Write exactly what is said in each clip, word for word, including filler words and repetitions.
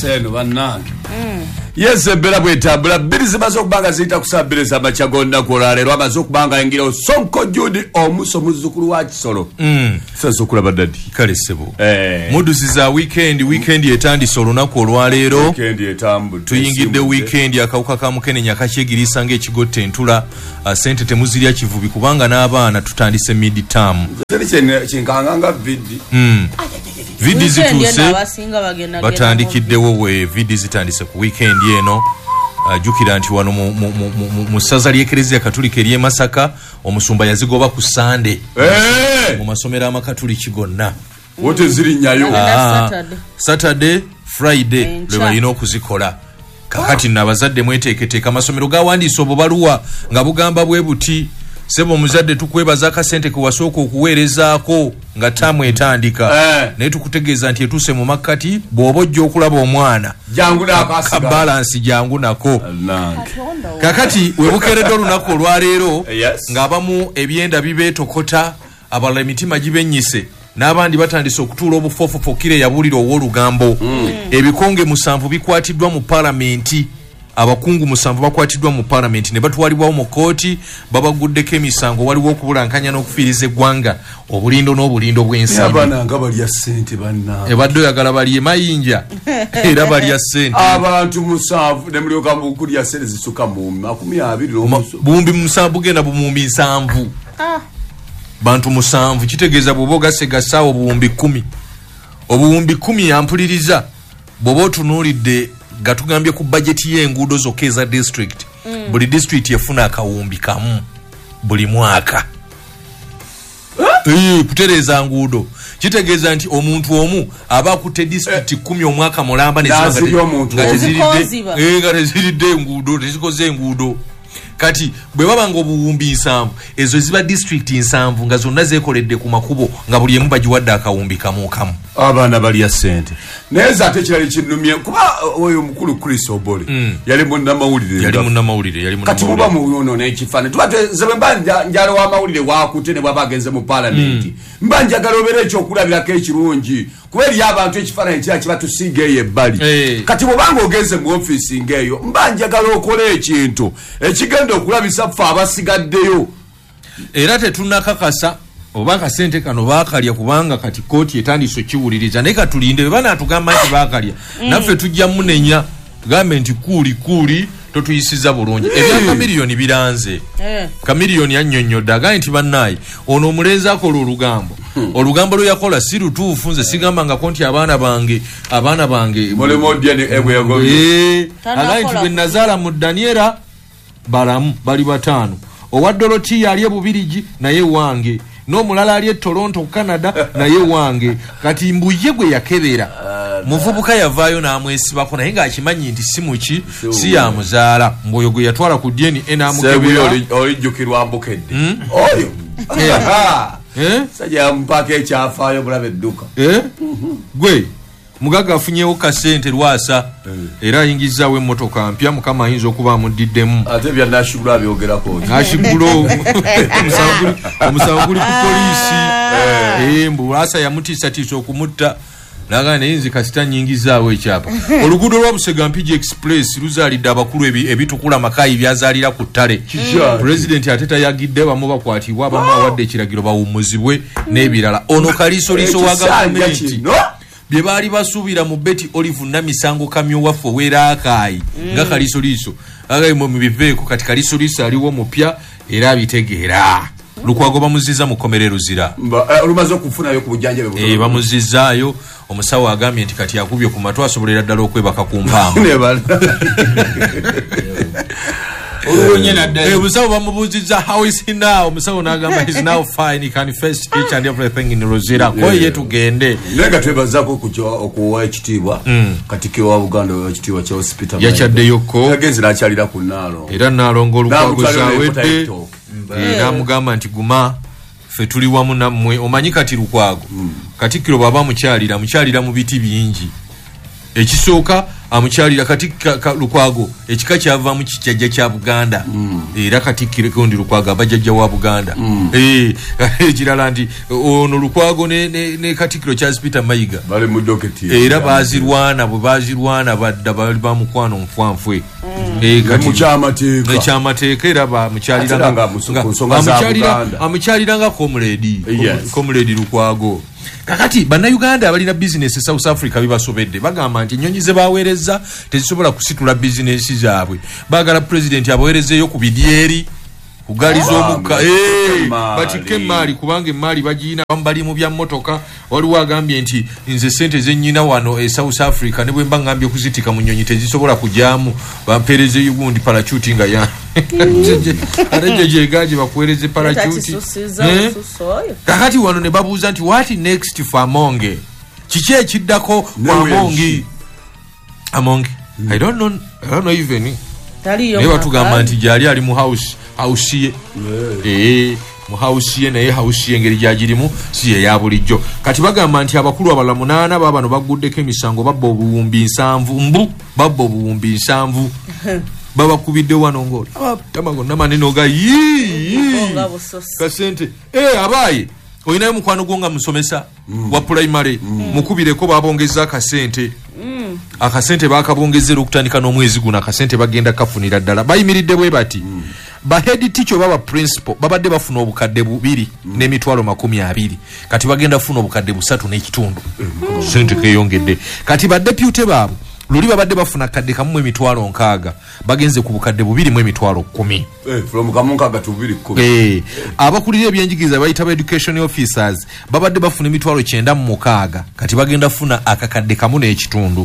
seno bannange yes bela bwetambula biri zimaze okubanga ziyita kusabiriza amachagonna kolaleero amaze okubanga engiro Sonko Judy omuso muzzukulu wa Kisolo sasa okulaba dadi kale sebo muduzi za weekend weekend etandise olunaku olwaleero weekend etambula tuyingidde weekend akawuka ka Mukenenya kakyegirisa ng'ekigotte entula sente temuzirya kivubi kubanga n'abaana tutandise mid term kinkanganga vidi vidi zituuse batandikiddewo we vidi zitandise ku weekend eno ajukira nti wano mu ssaza ly'Eklezia Katulika ery'e Masaka omusumba yazigoba ku Sunday mu masomero amakatuliki gonna wote ziri nyayo Saturday Friday lwe balina okuzikola kakati n'abazadde mweteeketeeka amasomero gawandiisa obubaluwa nga bugamba bwe buti sebo muzadde tukwebaza akasente ke wasooka okuweerezaako nga tamu etandika naye tukutegeeza nti etuuse mu makkati bw'oba ojja okulaba omwana ka balansi jangu nako kakati webukeeredde olunaku olwaleero ng'abamu ebyenda bibeetokota abalala emitima gibennyise n'abandi batandise okutuula obufofofokire yabuulira ow'olugambo ebikonge musanvu bikwatiddwa mu palamenti abakungu musanvu bakwatiddwa mu parliament ne batwalibwawo mu kooti babaguddeko emisango waliwo okubulankanya n'okufiiriza eggwanga obulindo n'obulindo bw'ensi abananga balya ssente banna ebadde oyagala balye mayinja era balya ssente abantu musanvu ne mulyoka mukulya ssente zisuka mu makumi abiri buwumbi musanvu genda bumumbi nsanvu bantu musanvu kitegeeza bw'oba ogasegasaawo obuwumbi kumi obuwumbi kumi yampuliriza bw'oba otunuulidde gatugambye ku budget y'enguudo zokka eza district mm. buli district yefuna akawumbi kamu buli mwaka eh kutereza nguudo kitegeeza nti omuntu omu aba akutte district kumi omwaka mulamba neziridde eh gaziridde nguudo tezikoze nguudo kati bwe baba ngo obuwumbi nsanvu ezo ziba district nsanvu nga zonna zekoledde ku makubo nga buli emu bagiwadde akawumbi kamu kamu abaana balya ssente neza ate kirali kinnumye kuba oyo mukulu Chris Obole mm. yali munna mawulire yali munna mawulire yali munna kati buba mu yono n'ekifane tubate zebe mbanja njalo wa mawulire wakute ne babagenze mu parliament mm. mbanja galobere ekyo okulabirako ekirungi kubera abantu ekifane ekya kibatusiga eyebbali hey. kati bobanga ogenze mu office ngeyo mbanja galokole ekintu ekigenda okulabisa fa abasigaddeyo era tetunakakasa oba kasente kano baakalya kubanga kati kooti etandise kiwuliriza naye katulinde bana atugamba nti baakalya mm. naffe tujja munenya gavumenti kuuli kuuli totuyisiza bulungi ebya kamiliyoni biranze eh. kamiliyoni annyonnyodde agaye nti bannaye ono omulenzi akola olugambo hmm. olugambo lwe yakola si lutuufu nze sigamba nga konti abaana bange abaana bange agaye nti bwe nazaala mu Daniela balamu bali bataano owa Dorothy yali ebubirigi naye wange n'omulala ali e Toronto Canada naye wange kati mbuye gwe yakebera muvubuka yavaayo n'amwesibako naye ng'akimanyi nti si muki si ya muzaala mboyo gwe yatwala ku D N A n'amukebera olijjukirwa mbukedde oyo sajja yamupaako ekyafaayo bulabe edduka gwe mugaga afunyewo kasente lwasa era ayingizaawo emmotoka mpya mukama ayinza okuba amuddiddemu ate bya nashigula abyogerako nashigulo omusango guli ku poliisi mbu lwasa yamutiisatiisa okumutta naga nayinzi kasita nyingizaawo ekyapa oluguudo lwa Busegampigi Express luzaalidde abakulu ebitukula makayi byazaalira ku ttale pulezidenti ate tayagidde bamu bakwatibwa abamu awadde ekiragiro bawummuzibwe n'ebirala ono kaliisoliiso wa gavumenti bye baali basuubira mu Betty Olive Namisango kamyo waffe weeraakaayi mm. nga kalisoliiso agayi mu biveeko kati kalisoliiso aliwo mupya era abitegeera Lukwago bamuziza mu komere Luzira olumaze okufunayo ku bujjanja bwe eh bamuzizaayo omusawo agambye nti kati yakubye ku matwa asobolera ddala okwebaka ku mpaamu Eh, musawo bamubuziza how is he now? Musawo nagamba he's now fine, he can face each and everything in Luzira. Ko ye tugende. Nega twebazako kujo okuwa ekitibwa katike wa Uganda wa ekitibwa cha hospital. Yachadde yoko. Yagenze nakyalira ku Nalo. Era Nalongo Lukwago zawedde. Era mugamba nti guma fe tuli wamu nammwe omanyi kati Lukwago. Katikiro baba mukyalira mukyalira mu biti bingi. Ekisooka amukyalira kati Lukwago ekika kyava mu kijjajja kya Buganda era kati kirekondi Lukwago abajjajja wa Buganda eh ekirala nti ono Lukwago ne ne Katikiro Charles Peter Mayiga bali mu doketi era bazirwana bwe bazirwana badda bali ba mukwano mfwanfwe eh kati mu kyamateeka ekyamateeka era ba mukyalira nga amukyalira amukyalira nga comrade comrade Lukwago. Kakati bana Uganda abalina business South Africa bibasobedde bagamba nti nyonyi ze baweereza tezisobola kusitula business zaabwe bagala president abaweerezeyo ku bidyeri kugaliza omuka eh batike mali kubanga mali bagina bambali mu bya motoka waliwo agambye nti nze sente zennyina wano e South Africa ne bwe mbangambye kuzitika mu nyonyi tezisobola kujamu bampereze yugundi parachuting ya arejeje gaji bakueleze parachuti kakati wano ne babuuza nti what next for Amonge kiki ekiddako kwa Amonge Amonge I don't know I don't know even taliyo ne batugamba nti jali ali mu house house ye eh mu house ye naye house ye ngeri jagirimu si ye ya bulijjo kati bagamba nti abakulu abala munana babano baguddeko emisango babbo obuwumbi nsanvu mbu babbo obuwumbi nsanvu baba kubidde wano ngolo tamago namaneno ga yi kasente eh abaye oyinayo mukwano gonga musomesa mm. wa primary mm. mukubireko babongeza kasente mm. akasente bakabongezera okutandika n'omwezi guno akasente bagenda kafunira ddala bayimiridde bwe bati mm. ba head teacher baba principal babadde bafuna obukadde bubiri mm. n'emitwalo makumi abiri kati bagenda funa obukadde busatu n'ekitundu mm. sente keyongedde kati ba deputy babu luli babadde bafuna kadde kamu emitwalo nkaaga bagenze ku bukadde bubiri mu emitwalo kumi eh from kamunkaga tubiri kumi eh abakulira ebyenjigiriza bayita ba education officers babadde bafuna emitwalo kyenda mu mukaaga kati bagenda funa akakadde kamu n'ekitundu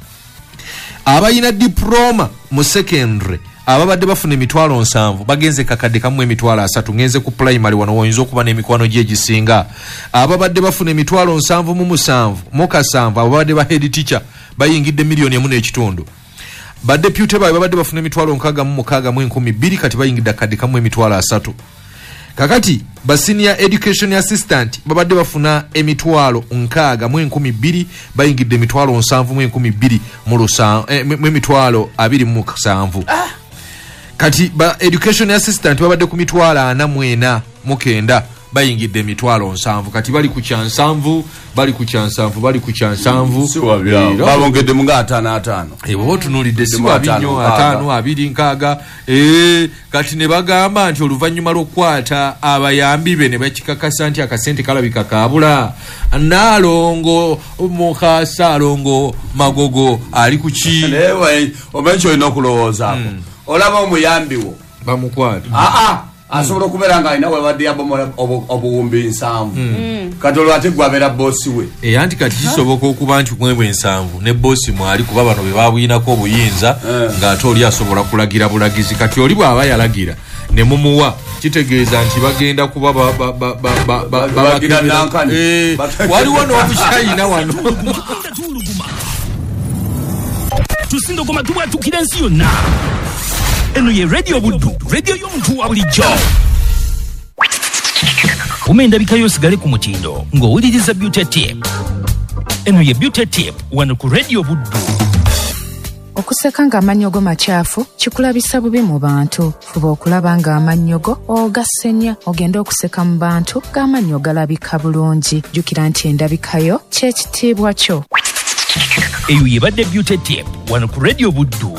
abayina diploma mu secondary ababadde bafuna emitwalo nsanvu bagenze kakadde kamu emitwalo asatu ngenze ku primary wano woyinza okuba n'emikwano gye gisinga ababadde bafuna emitwalo nsanvu mu musanvu mu kasanvu ababadde ba head teacher bayingidde milioni emu n'ekitundu ba deputy bawe babadde bafuna emitwalo nkaaga mu mukaaga mu enkumi bbiri kati bayingidde kadde kamu emitwalo asatu kakati ba senior education assistant babadde bafuna emitwalo nkaaga mu enkumi bbiri bayingidde emitwalo nsanvu mu enkumi bbiri mu lusanvu eh, mu emitwalo abiri mu kasanvu ah. kati ba education assistant babadde ku mitwalo ana mu ena mu kenda bayingidde emitwalo nsanvu kati bali ku kyansanvu bali ku kyansanvu bali ku kyansanvu babongedde mu atano atano eh bo tunulidde siwa binyo atano abiri nkaaga eh kati ne bagamba nti oluvanyuma lokwata abayambi be ne bakikakasa nti akasente kalabika kabula nalongo mukasalongo magogo ali ku ki lewe obencho inokulowooza mm. olaba omuyambiwo bamukwata a a asobola okubeera nga alina webadde yabomola obuwumbi nsanvu kati olwo ate gwabera boosi we e anti kati kisoboka okuba nti mwebwe ensanvu ne boosi mwali kuba bano be babuyinako obuyinza ng'ate oli asobola kulagira bulagizi kati oli bw'aba yalagira ne mumuwa kitegeeza nti bagenda kuba waliwo n'obukyayina wano tusindogoma tubwatukira ensi yonna eno ye radio buddu radio y'omuntu wa bulijjo umenda bikayo sigale ku mutindo ng'owuliriza beauty tip eno ye beauty tip wano ku radio buddu okuseka ng'amannyogo makyafu kikulabisa bubi mu bantu fuba okulaba ng'amannyogo ogasenya ogenda okuseka mu bantu ng'amannyo galabika bulungi jjukira nti endabikayo kyekitiibwa kyo eyo yebadde beauty tip wano ku radio buddu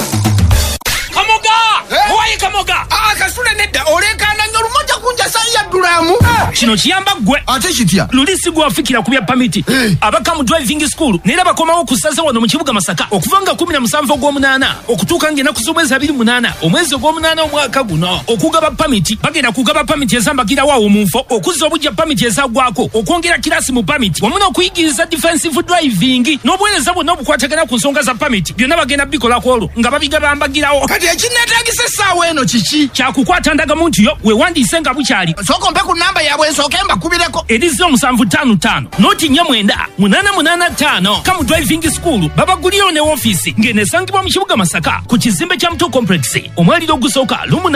owaye kamoga akasule nedda olekana nnyo lumoja kunja sanya dulamu kino kiyamba gwe ate kitya lulisi gwafikira ku bya pamiti abaka mu driving school neera bakomawo ku ssaza wano mu kibuga Masaka okuva nga kumi na musanvu ogw'omunaana okutuuka ng'ennaku z'omwezi abiri munaana omwezi ogw'omunaana omwaka guno okugaba pamiti bagenda kugaba pamiti ezambagirawo awo mu nfo okuzza obujja pamiti ezagwako okwongera kirasi mu pamiti wamu n'okuyigiriza defensive driving n'obuweereza bwonna obukwatagana ku nsonga za pamiti byonna bagenda bikolako olwo nga babigaba mbagirawo kati ekineetagisa essaawa eno kiki kyakukwata ndagamu nti yo weewandiise nga bukyali sooka ompe ku namba yaabwe nsooke mbakubireko eri ziro musanvu ttaano ttaano nooti nnya mwenda munaana munaana ttaano kamu driving school babagulirawo ne woofiisi ng'eneesangibwa mu kibuga Masaka ku kizimbe kya Muto complex omwaliro ogusooka lumu